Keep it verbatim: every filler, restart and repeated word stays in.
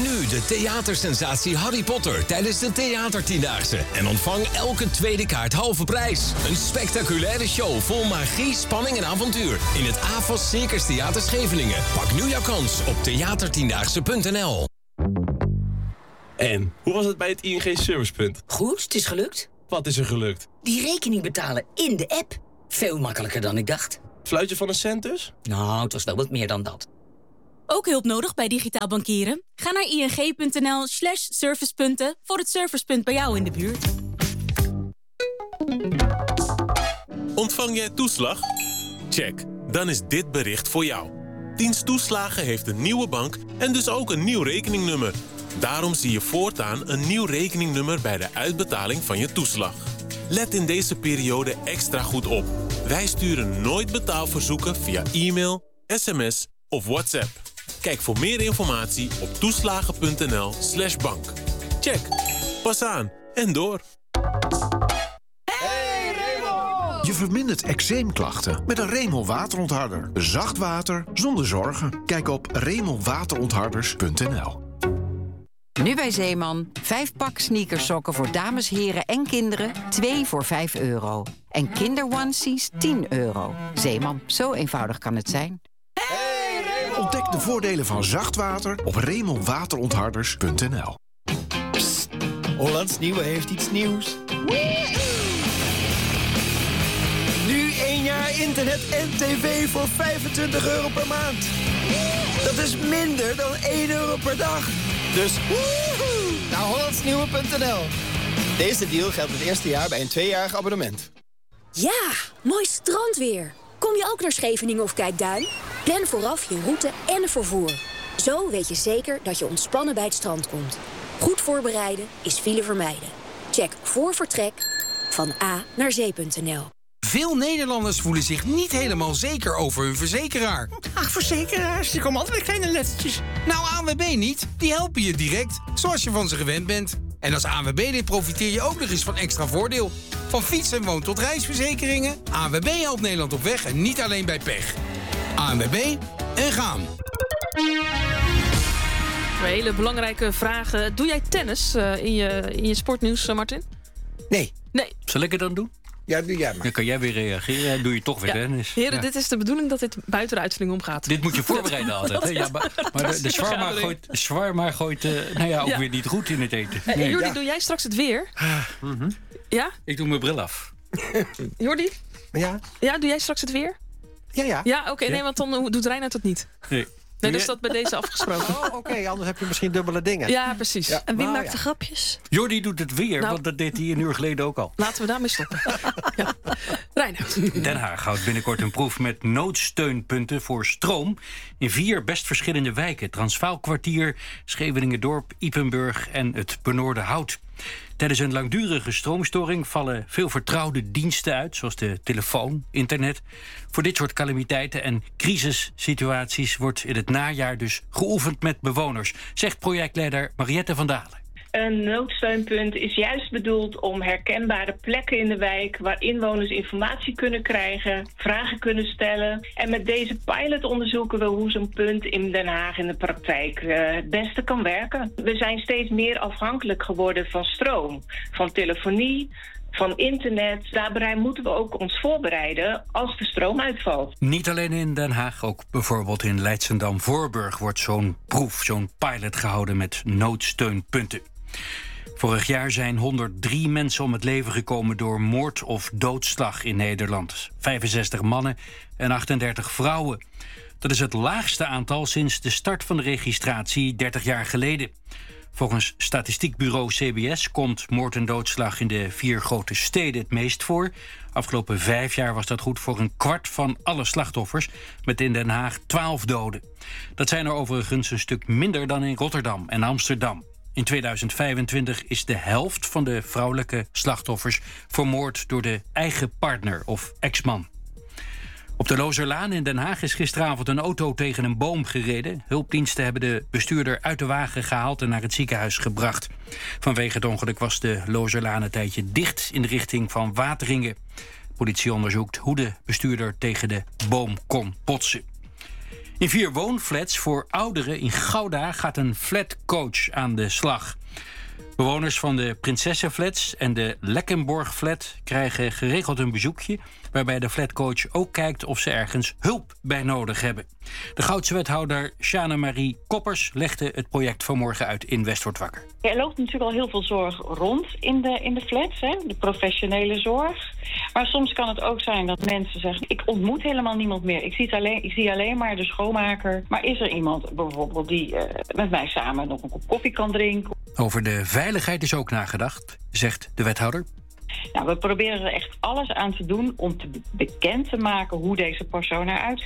nu de theatersensatie Harry Potter tijdens de Theatertiendaagse. En ontvang elke tweede kaart halve prijs. Een spectaculaire show vol magie, spanning en avontuur. In het A F A S Circus Theater Scheveningen. Pak nu jouw kans op theatertiendaagse punt n l. En, hoe was het bij het I N G Servicepunt? Goed, het is gelukt. Wat is er gelukt? Die rekening betalen in de app. Veel makkelijker dan ik dacht. Fluitje van een cent dus? Nou, het was wel wat meer dan dat. Ook hulp nodig bij digitaal bankieren? Ga naar ing.nl slash servicepunten voor het servicepunt bij jou in de buurt. Ontvang jij toeslag? Check. Dan is dit bericht voor jou. Dienst Toeslagen heeft een nieuwe bank en dus ook een nieuw rekeningnummer. Daarom zie je voortaan een nieuw rekeningnummer bij de uitbetaling van je toeslag. Let in deze periode extra goed op. Wij sturen nooit betaalverzoeken via e-mail, sms of WhatsApp. Kijk voor meer informatie op toeslagen.nl slash bank. Check. Pas aan en door. Hey Remel! Je vermindert eczeemklachten met een Remel waterontharder. Zacht water zonder zorgen. Kijk op remelwaterontharders punt n l. Nu bij Zeeman. Vijf pak sneakersokken voor dames, heren en kinderen. Twee voor vijf euro. En kinderonesies tien euro. Zeeman, zo eenvoudig kan het zijn. Hey, Remel! Ontdek de voordelen van zacht water op remelwaterontharders punt n l. Psst, Hollands Nieuwe heeft iets nieuws. Nu één jaar internet en tv voor vijfentwintig euro per maand. Dat is minder dan één euro per dag. Dus woehoe, naar hollandsnieuwe punt n l. Deze deal geldt het eerste jaar bij een tweejarig abonnement. Ja, mooi strandweer. Kom je ook naar Scheveningen of Kijkduin? Plan vooraf je route en vervoer. Zo weet je zeker dat je ontspannen bij het strand komt. Goed voorbereiden is file vermijden. Check voor vertrek van A naar zee punt n l. Veel Nederlanders voelen zich niet helemaal zeker over hun verzekeraar. Ach, verzekeraars, die komen altijd met kleine lettertjes. Nou, A N W B niet. Die helpen je direct, zoals je van ze gewend bent. En als A N W B-lid profiteer je ook nog eens van extra voordeel. Van fiets- en woon- tot reisverzekeringen. A N W B helpt Nederland op weg en niet alleen bij pech. A N W B en gaan. Twee hele belangrijke vragen. Doe jij tennis uh, in, je, in je sportnieuws, uh, Martin? Nee. Nee. Zal ik het dan doen? Ja, doe jij maar. Dan kan jij weer reageren en doe je toch weer ja. tennis. Heren, ja. dit is de bedoeling dat dit buiten de uitzending omgaat. Dit moet je voorbereiden altijd. Hè? Ja, maar maar de, de shawarma gooit, shawarma gooit uh, nou ja, ook ja. weer niet goed in het eten. Hey, nee. Jordi, ja. doe jij straks het weer? Mm-hmm. Ja? Ik doe mijn bril af. Jordi? Ja? Ja, doe jij straks het weer? Ja, ja. Ja, oké. Okay, ja. nee, want dan doet Reinhard het niet. Nee. Nee, dus dat bij deze afgesproken. Oh, oké, okay, anders heb je misschien dubbele dingen. Ja, precies. Ja. En wie nou, maakt ja. de grapjes? Jordi doet het weer, nou, want dat deed hij een uur geleden ook al. Laten we daarmee stoppen. Ja. Reinhard. Den Haag houdt binnenkort een proef met noodsteunpunten voor stroom in vier best verschillende wijken. Transvaalkwartier, Scheveningen-dorp, Ypenburg en het Benoorde Hout. Tijdens een langdurige stroomstoring vallen veel vertrouwde diensten uit, zoals de telefoon, internet. Voor dit soort calamiteiten en crisissituaties wordt in het najaar dus geoefend met bewoners, zegt projectleider Mariette van Dalen. Een noodsteunpunt is juist bedoeld om herkenbare plekken in de wijk waar inwoners informatie kunnen krijgen, vragen kunnen stellen. En met deze pilot onderzoeken we hoe zo'n punt in Den Haag in de praktijk uh, het beste kan werken. We zijn steeds meer afhankelijk geworden van stroom, van telefonie, van internet. Daarbij moeten we ook ons voorbereiden als de stroom uitvalt. Niet alleen in Den Haag, ook bijvoorbeeld in Leidschendam-Voorburg wordt zo'n proef, zo'n pilot gehouden met noodsteunpunten. Vorig jaar zijn honderddrie mensen om het leven gekomen door moord of doodslag in Nederland. vijfenzestig mannen en achtendertig vrouwen. Dat is het laagste aantal sinds de start van de registratie dertig jaar geleden. Volgens statistiekbureau C B S komt moord en doodslag in de vier grote steden het meest voor. Afgelopen vijf jaar was dat goed voor een kwart van alle slachtoffers, met in Den Haag twaalf doden. Dat zijn er overigens een stuk minder dan in Rotterdam en Amsterdam. In tweeduizend vijfentwintig is de helft van de vrouwelijke slachtoffers vermoord door de eigen partner of ex-man. Op de Lozerlaan in Den Haag is gisteravond een auto tegen een boom gereden. Hulpdiensten hebben de bestuurder uit de wagen gehaald en naar het ziekenhuis gebracht. Vanwege het ongeluk was de Lozerlaan een tijdje dicht in de richting van Wateringen. De politie onderzoekt hoe de bestuurder tegen de boom kon botsen. In vier woonflats voor ouderen in Gouda gaat een flatcoach aan de slag. Bewoners van de Prinsessenflats en de Lekkenborgflat krijgen geregeld een bezoekje, waarbij de flatcoach ook kijkt of ze ergens hulp bij nodig hebben. De Goudse wethouder Sjane-Marie Koppers legde het project vanmorgen uit in West wordt wakker. Er loopt natuurlijk al heel veel zorg rond in de, in de flats, hè? De professionele zorg. Maar soms kan het ook zijn dat mensen zeggen, ik ontmoet helemaal niemand meer. Ik zie, het alleen, ik zie alleen maar de schoonmaker. Maar is er iemand bijvoorbeeld die uh, met mij samen nog een kop koffie kan drinken? Over de veiligheid is ook nagedacht, zegt de wethouder. Nou, we proberen er echt alles aan te doen om te bekend te maken hoe deze persoon eruit ziet.